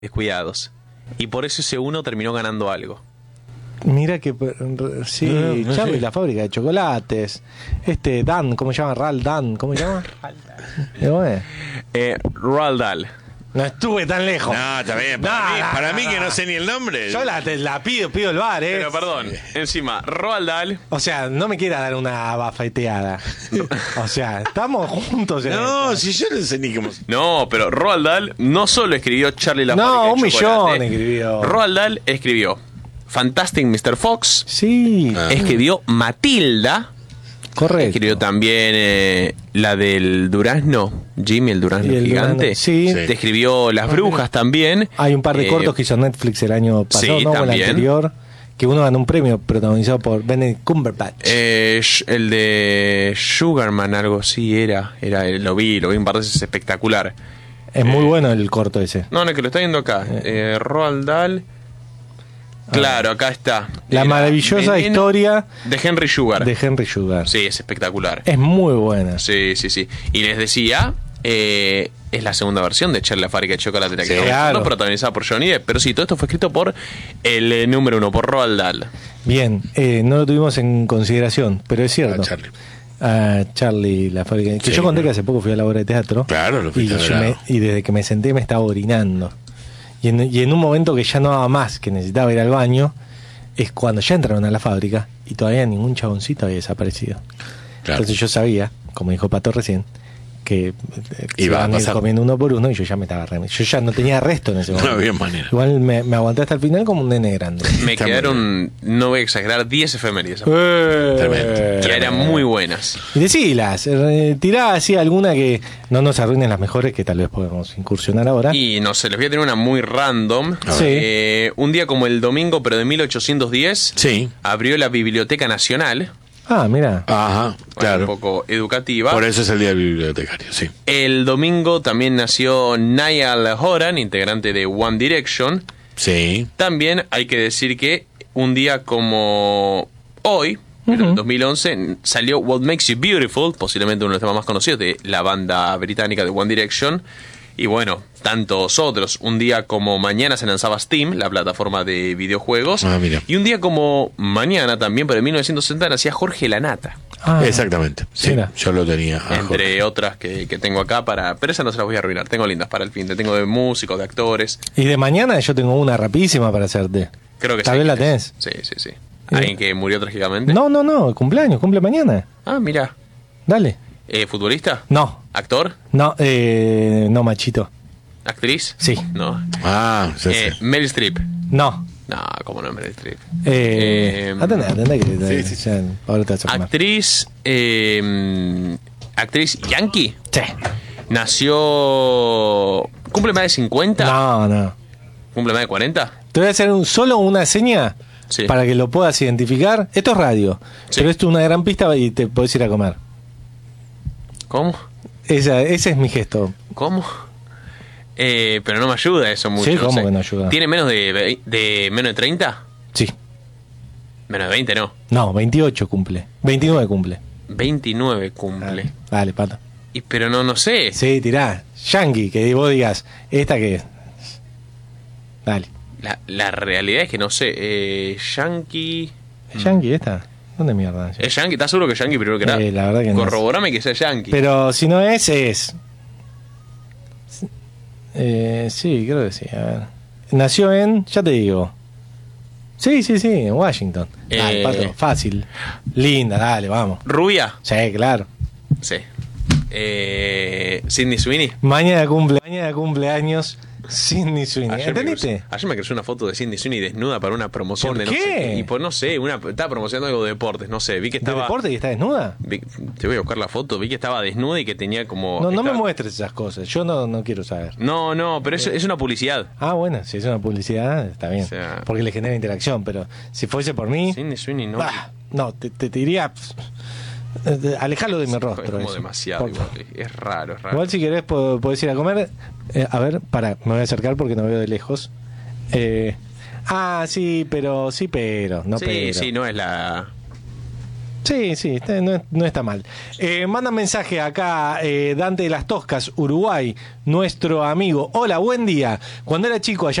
descuidados. Y por eso ese uno terminó ganando algo. Mira que sí, Charlie, la fábrica de chocolates. Dan, ¿cómo se llama? Roald Dahl, ¿cómo se llama? Roald Dahl. No estuve tan lejos. No, está bien. Para mí que no sé ni el nombre. Yo la pido el bar, Pero perdón, encima, Roald Dahl. O sea, no me quiera dar una bafeteada. O sea, estamos juntos. No, si yo no sé ni cómo. No, pero Roald Dahl no solo escribió Charlie la fábrica de No, un chocolate. millón escribió. Roald Dahl escribió Fantastic Mr. Fox. Sí. Escribió Matilda. Correcto. Escribió también la del durazno, Jimmy el durazno el gigante. durazno, sí. Te escribió Las Brujas también. Hay un par de cortos que hizo Netflix el año pasado, sí, ¿no? O el también. anterior. Que uno ganó un premio protagonizado por Benedict Cumberbatch. El de Sugarman, algo así era. Lo vi un par de veces, espectacular. Es muy bueno el corto ese. No, que lo está viendo acá. Roald Dahl. Claro, acá está. La maravillosa historia de Henry Sugar. De Henry Sugar. Sí, es espectacular. Es muy buena. Sí. Y les decía, es la segunda versión de Charlie la fábrica de chocolate. Sí, claro. Protagonizada por Johnny Depp. Pero sí, todo esto fue escrito por el número 1, por Roald Dahl. Bien, no lo tuvimos en consideración, pero es cierto. Charlie la fábrica. Que yo conté que hace poco fui a la obra de teatro. Claro, lo fui y desde que me senté me estaba orinando. Y en un momento que ya no daba más, que necesitaba ir al baño, es cuando ya entraron a la fábrica y todavía ningún chaboncito había desaparecido. Claro. Entonces yo sabía, como dijo Pato recién, que iba a ir comiendo uno por uno y yo ya me estaba yo ya no tenía resto en ese momento. No había manera. Igual me aguanté hasta el final como un nene grande. Me quedaron, no voy a exagerar, 10 efemérides. Que eran muy buenas. Y decilas, tirá así alguna que no nos arruinen las mejores, que tal vez podemos incursionar ahora. Y no sé, les voy a tener una muy random. Un día como el domingo, pero de 1810, abrió la Biblioteca Nacional. Ah, mira. Ajá, claro. Un poco educativa. Por eso es el día del bibliotecario, sí. El domingo también nació Niall Horan, integrante de One Direction. Sí. También hay que decir que un día como hoy, en el 2011, salió What Makes You Beautiful, posiblemente uno de los temas más conocidos de la banda británica de One Direction. Y bueno, tantos otros. Un día como mañana se lanzaba Steam, la plataforma de videojuegos. Mira. Y un día como mañana también, pero en 1960, nacía Jorge Lanata. Exactamente. Sí, yo lo tenía. Entre otras que tengo acá pero esas no se las voy a arruinar. Tengo lindas para el fin. Tengo de músicos, de actores. Y de mañana yo tengo una rapidísima para hacerte. Creo que tal vez la tenés. Sí. ¿Alguien que murió trágicamente? No, cumpleaños, cumple mañana. Ah, mira. Dale. ¿Futbolista? No. ¿Actor? No, no, machito. ¿Actriz? Sí. No. Sí. Meryl Streep. No. No, ¿cómo no es Meryl Streep? Atendé que sí. Ahora te vas a actriz yankee. Sí. Nació. ¿Cumple más de 50? No. ¿Cumple más de 40? Te voy a hacer solo una seña para que lo puedas identificar. Esto es radio, pero esto es una gran pista y te podés ir a comer. ¿Cómo? Ese es mi gesto. ¿Cómo? Pero no me ayuda eso mucho. Sí, ¿cómo que no ayuda? ¿Tiene menos de menos de 30? Sí. Menos de 20, no. No, 28 cumple. 29 cumple. 29 cumple. Dale, Pato. Pero no sé. Sí, tirá. Yankee, que vos digas, ¿esta qué es? Dale. La realidad es que no sé. Yankee. ¿Es Yankee esta? ¿Dónde mierda? ¿Es Yankee? ¿Estás seguro que es Yankee primero que nada? La verdad que corroborame que sea Yankee. Pero si no es. Sí, creo que sí. A ver. Nació en. Ya te digo. Sí, en Washington. Dale, Pato, fácil. Linda, dale, vamos. ¿Rubia? Sí, claro. Sí. ¿Sidney Sweeney? Mañana cumple años Sidney Sweeney. ¿Entendiste? Ayer me creció una foto de Sidney Sweeney desnuda para una promoción de ¿Por qué? No sé qué. Y pues no sé, estaba promocionando algo de deportes, no sé. Vi que estaba. ¿De deporte y está desnuda? Te voy a buscar la foto, vi que estaba desnuda y que tenía como. No me muestres esas cosas, yo no quiero saber. No, pero es una publicidad. Ah, bueno, si es una publicidad, está bien. O sea, porque le genera interacción, pero si fuese por mí. Sidney Sweeney no. No, te diría. Alejalo de mi rostro. Es como demasiado igual. Es raro. Igual si querés podés ir a comer. A ver, me voy a acercar porque no veo de lejos. Sí, pero. No, sí, no es la. Sí, no está mal. Manda un mensaje acá, Dante de las Toscas, Uruguay, nuestro amigo. Hola, buen día. Cuando era chico, allá